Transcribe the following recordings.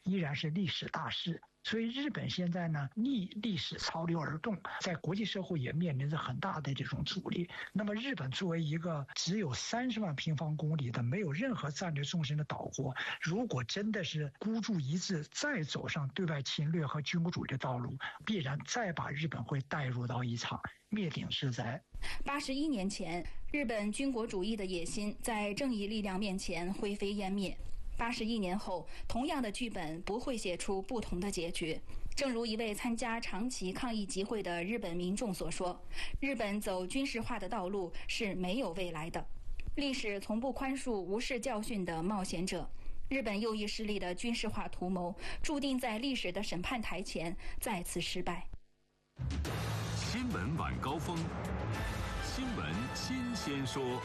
依然是历史大势。所以日本现在呢逆历史潮流而动，在国际社会也面临着很大的这种阻力。那么日本作为一个只有30万平方公里的没有任何战略纵深的岛国，如果真的是孤注一掷再走上对外侵略和军国主义的道路，必然再把日本会带入到一场灭顶之灾。 81年前，日本军国主义的野心在正义力量面前灰飞烟灭。81年后，同样的剧本不会写出不同的结局。正如一位参加长崎抗议集会的日本民众所说，日本走军事化的道路是没有未来的。历史从不宽恕无视教训的冒险者。日本右翼势力的军事化图谋，注定在历史的审判台前再次失败。 新闻晚高峰，新闻新鲜说。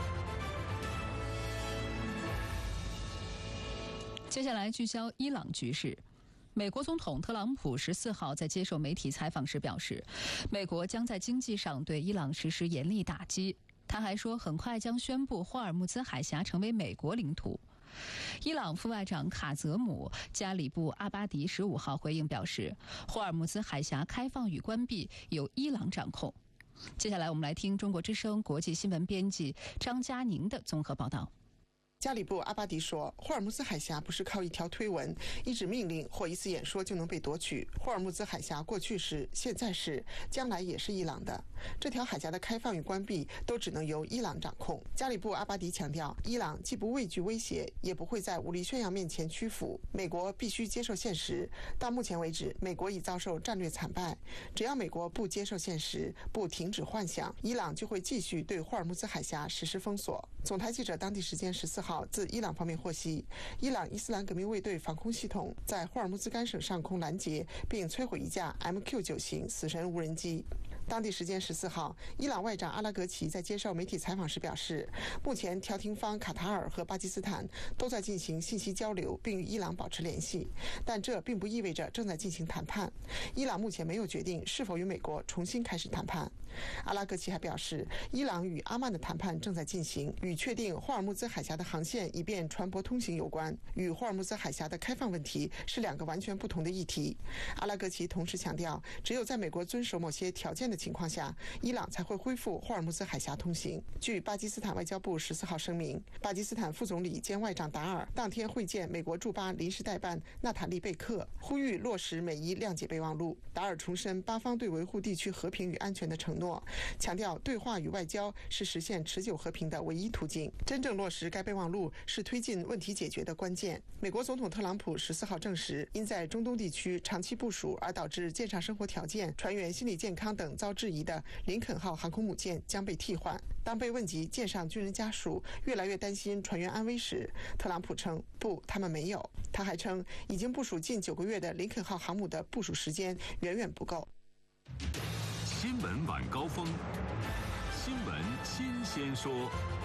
接下来聚焦伊朗局势。美国总统特朗普14号在接受媒体采访时表示，美国将在经济上对伊朗实施严厉打击。他还说，很快将宣布霍尔木兹海峡成为美国领土。伊朗副外长卡泽姆·加里布·阿巴迪15号回应表示，霍尔木兹海峡开放与关闭由伊朗掌控。接下来我们来听中国之声国际新闻编辑张佳宁的综合报道。 加里布·阿巴迪说，霍尔木兹海峡不是靠一条推文、一纸命令或一次演说就能被夺取。霍尔木兹海峡过去是，现在是，将来也是伊朗的。这条海峡的开放与关闭都只能由伊朗掌控。加里布·阿巴迪强调，伊朗既不畏惧威胁，也不会在武力宣扬面前屈服。美国必须接受现实。到目前为止，美国已遭受战略惨败。只要美国不接受现实，不停止幻想，伊朗就会继续对霍尔木兹海峡实施封锁。总台记者当地时间14号自伊朗方面获悉，伊朗伊斯兰革命卫队防空系统在霍尔木兹干省上空拦截并摧毁一架 MQ-9 型死神无人机。当地时间14号，伊朗外长阿拉格齐在接受媒体采访时表示，目前调停方卡塔尔和巴基斯坦都在进行信息交流，并与伊朗保持联系，但这并不意味着正在进行谈判。伊朗目前没有决定是否与美国重新开始谈判。阿拉格齐还表示，伊朗与阿曼的谈判正在进行，与确定霍尔木兹海峡的航线以便船舶通行有关，与霍尔木兹海峡的开放问题是2个完全不同的议题。阿拉格齐同时强调，只有在美国遵守某些条件的情况下，伊朗才会恢复霍尔木兹海峡通行。据巴基斯坦外交部14号声明，巴基斯坦副总理兼外长达尔当天会见美国驻巴临时代办纳塔利贝克，呼吁落实美伊谅解备忘录。达尔重申巴方对维护地区和平与安全的承诺，强调对话与外交是实现持久和平的唯一途径，真正落实该备忘录是推进问题解决的关键。美国总统特朗普14号证实，因在中东地区长期部署而导致舰上生活条件、船员心理健康等遭质疑的林肯号航空母舰将被替换。当被问及舰上军人家属越来越担心船员安危时，特朗普称不，他们没有。他还称，已经部署近9个月的林肯号航母的部署时间远远不够。 新闻晚高峰，新闻新鲜说。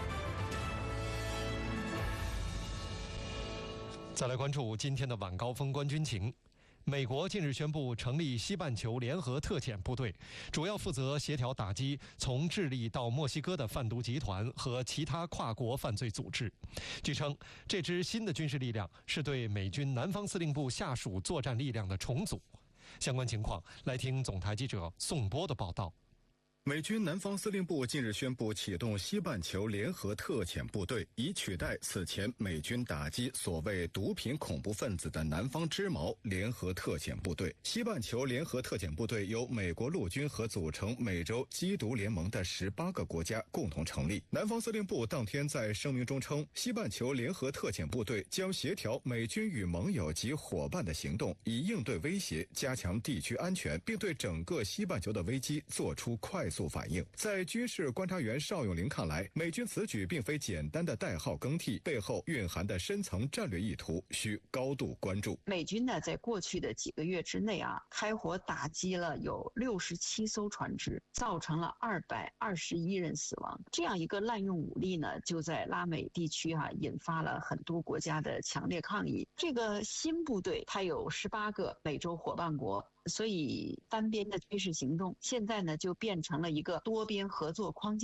再来关注今天的晚高峰观军情。美国近日宣布成立西半球联合特遣部队，主要负责协调打击从智利到墨西哥的贩毒集团和其他跨国犯罪组织。据称，这支新的军事力量是对美军南方司令部下属作战力量的重组。相关情况，来听总台记者宋波的报道。 美军南方司令部近日宣布启动西半球联合特遣部队，以取代此前美军打击所谓毒品恐怖分子的南方之矛联合特遣部队。西半球联合特遣部队由美国陆军和组成美洲缉毒联盟的18个国家共同成立。南方司令部当天在声明中称，西半球联合特遣部队将协调美军与盟友及伙伴的行动，以应对威胁，加强地区安全，并对整个西半球的危机做出快速反应。在军事观察员邵永林看来，美军此举并非简单的代号更替，背后蕴含的深层战略意图需高度关注。 美军呢，在过去的几个月之内开火打击了有67艘船只，造成了221人死亡。这样一个滥用武力呢，就在拉美地区引发了很多国家的强烈抗议。这个新部队它有18个美洲伙伴国，所以单边的军事行动现在呢就变成了一个多边合作框架。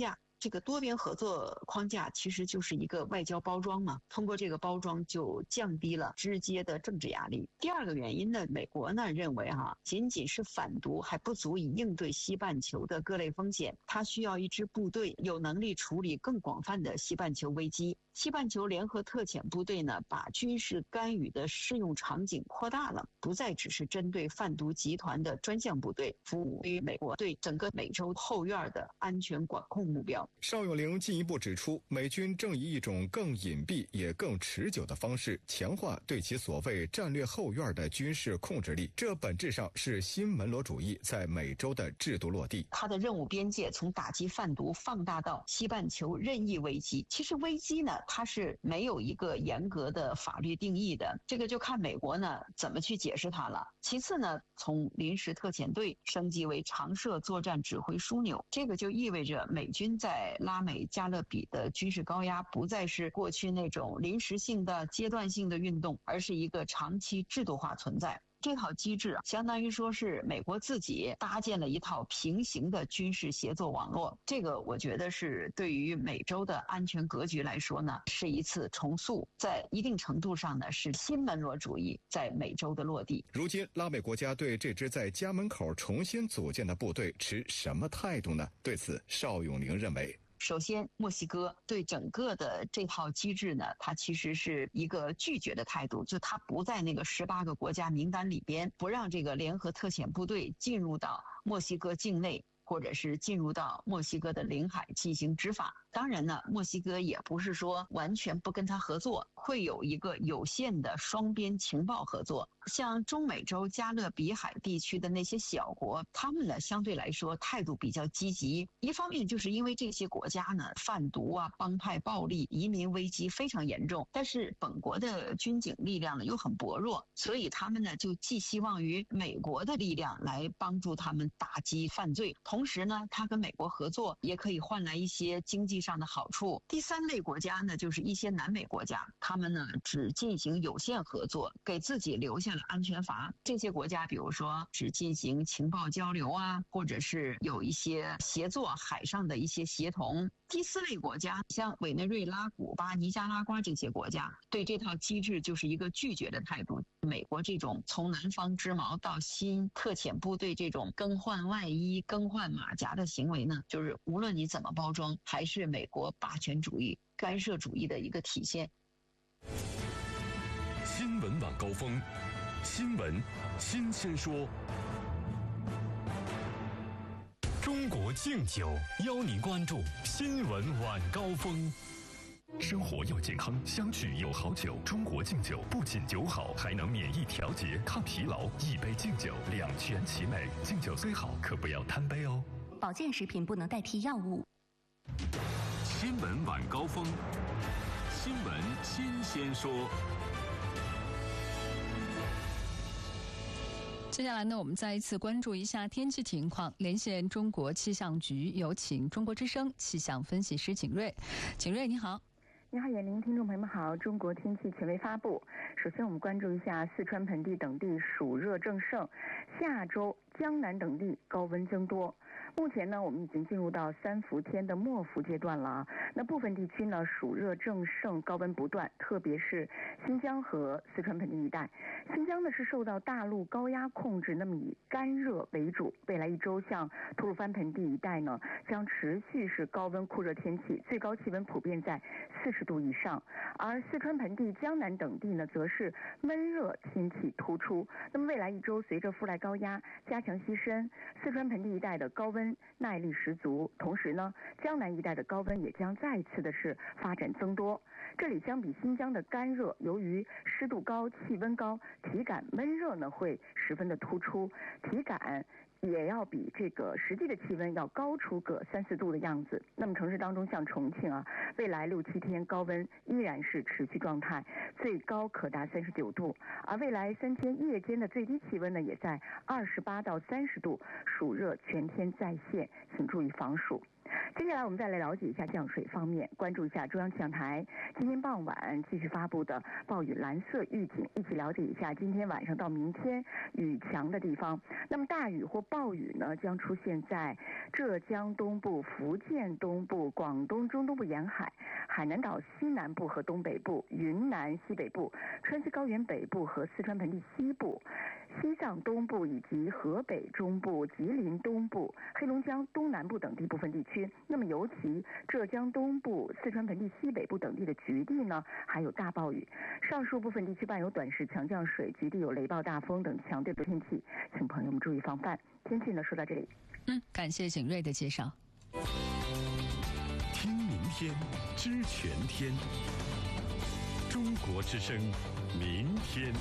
这个多边合作框架其实就是一个外交包装嘛，通过这个包装就降低了直接的政治压力。第二个原因呢，美国呢认为仅仅是反独还不足以应对西半球的各类风险，它需要一支部队有能力处理更广泛的西半球危机。西半球联合特遣部队呢，把军事干预的适用场景扩大了，不再只是针对贩毒集团的专项部队，服务于美国对整个美洲后院的安全管控目标。 邵永龄进一步指出，美军正以一种更隐蔽也更持久的方式强化对其所谓战略后院的军事控制力，这本质上是新门罗主义在美洲的制度落地。 它的任务边界从打击贩毒放大到西半球任意危机。其实危机呢，它是没有一个严格的法律定义的，这个就看美国呢怎么去解释它了。其次呢，从临时特遣队升级为常设作战指挥枢纽，这个就意味着美军在拉美加勒比的军事高压不再是过去那种临时性的阶段性的运动，而是一个长期制度化存在。这套机制相当于说是美国自己搭建了一套平行的军事协作网络，这个我觉得是对于美洲的安全格局来说呢，是一次重塑，在一定程度上呢，是新门罗主义在美洲的落地。 如今拉美国家对这支在家门口重新组建的部队持什么态度呢？对此，邵永龄认为， 首先，墨西哥对整个的这套机制呢，它其实是一个拒绝的态度，就它不在那个18个国家名单里边，不让这个联合特遣部队进入到墨西哥境内，或者是进入到墨西哥的领海进行执法。当然呢，墨西哥也不是说完全不跟他合作，会有一个有限的双边情报合作。像中美洲加勒比海地区的那些小国，他们呢相对来说态度比较积极。一方面就是因为这些国家呢贩毒帮派暴力、移民危机非常严重，但是本国的军警力量呢又很薄弱，所以他们呢就寄希望于美国的力量来帮助他们打击犯罪，同时呢，他跟美国合作也可以换来一些经济上的好处。第三类国家呢，就是一些南美国家，他们呢只进行有限合作，给自己留下了安全阀。这些国家比如说只进行情报交流或者是有一些协作海上的一些协同。第四类国家像委内瑞拉、古巴、尼加拉瓜这些国家，对这套机制就是一个拒绝的态度。美国这种从南方之矛到新特遣部队这种更换外衣、更换马甲的行为呢，就是无论你怎么包装，还是美国霸权主义、干涉主义的一个体现。 新闻晚高峰，新闻新鲜说。中国敬酒邀您关注新闻晚高峰。生活要健康，相聚有好酒。中国敬酒不仅酒好，还能免疫调节、抗疲劳。一杯敬酒，两全其美。敬酒虽好，可不要贪杯哦。 保健食品不能代替药物。 新闻晚高峰，新闻新鲜说。 接下来呢，我们再一次关注一下天气情况。连线中国气象局，有请中国之声气象分析师景睿。景睿，你好。 你好，严玲，听众朋友们好。中国天气权威发布，首先我们关注一下四川盆地等地暑热正盛，下周江南等地高温增多。目前呢，我们已经进入到3伏天的末伏阶段了。那部分地区呢，暑热正盛，高温不断，特别是新疆和四川盆地一带。新疆呢是受到大陆高压控制，那么以干热为主。未来一周，像吐鲁番盆地一带呢，将持续是高温酷热天气，最高气温普遍在40度以上。而四川盆地、江南等地呢，则是闷热天气突出。那么未来一周，随着副来高压加强西伸，四川盆地一带的高温耐力十足，同时呢，江南一带的高温也将再次的是发展增多。这里相比新疆的干热，由于湿度高、气温高，体感闷热呢会十分的突出，体感也要比这个实际的气温要高出个3、4度的样子。那么城市当中像重庆未来6、7天高温依然是持续状态，最高可达39度，而未来3天夜间的最低气温呢也在28到30度，暑热全天再现，请注意防暑。 接下来我们再来了解一下降水方面，关注一下中央气象台今天傍晚继续发布的暴雨蓝色预警，一起了解一下今天晚上到明天雨强的地方。那么大雨或暴雨呢，将出现在浙江东部、福建东部、广东中东部沿海、海南岛西南部和东北部、云南西北部、川西高原北部和四川盆地西部、西藏东部以及河北中部、吉林东部、黑龙江东南部等地部分地区。那么尤其浙江东部、四川盆地西北部等地的局地呢，还有大暴雨。上述部分地区伴有短时强降水，局地有雷暴大风等强对流天气，请朋友们注意防范。天气呢，说到这里。 感谢景睿的介绍。 听明天，知全天。中国之声，明天。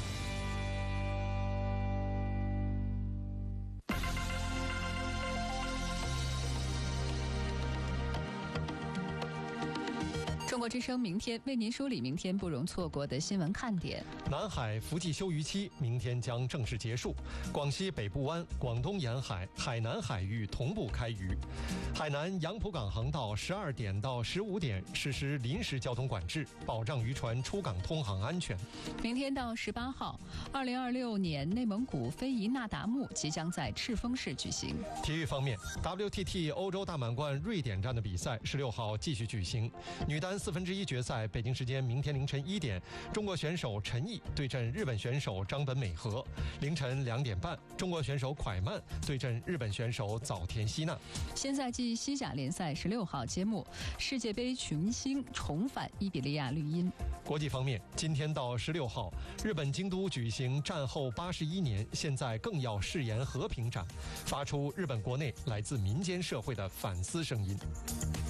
中国之声明天为您梳理明天不容错过的新闻看点。 南海伏季休渔期明天将正式结束，广西北部湾、广东沿海、海南海域同步开渔。海南杨浦港航道12点到15点实施临时交通管制，保障渔船出港通航安全。 明天到18号，2026年内蒙古非遗那达慕即将在赤峰市举行。 体育方面 ，WTT 欧洲大满贯瑞典站的比赛16号继续举行，女单1/4决赛，北京时间明天凌晨1点，中国选手陈毅对阵日本选手张本美和；凌晨2点半，中国选手蒯曼对阵日本选手早田希娜。 新赛季西甲联赛16号揭幕，世界杯群星重返伊比利亚绿茵。 国际方面，今天到16号，日本京都举行战后81年，现在更要誓言和平展，发出日本国内来自民间社会的反思声音。